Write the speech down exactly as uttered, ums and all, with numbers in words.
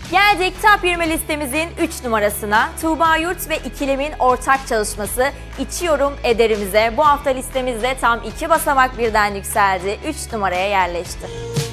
Geldik Top yirmi listemizin üç numarasına. Tuğba Yurt ve İkilem'in ortak çalışması İçiyorum Ederim'imize bu hafta listemizde tam iki basamak birden yükseldi. üç numaraya yerleşti.